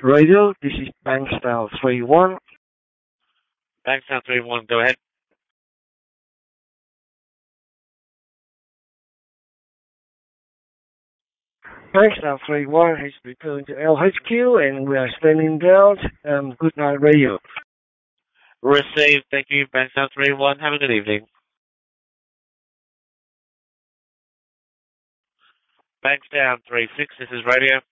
Radio, this is Bankstyle 31. Bankstown 31, go ahead. Bankstyle 31 has returned to LHQ and we are standing down. Good night, radio. Received, thank you, Bankstown 31. Have a good evening. Bankstown 36, this is radio.